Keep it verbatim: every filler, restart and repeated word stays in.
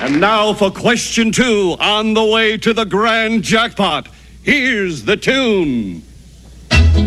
And now for question two, on the way to the grand jackpot. Here's the tune.